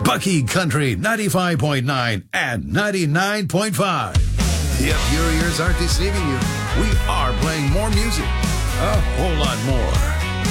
Bucky Country 95.9 and 99.5. If your ears aren't deceiving you, we are playing more music. A whole lot more.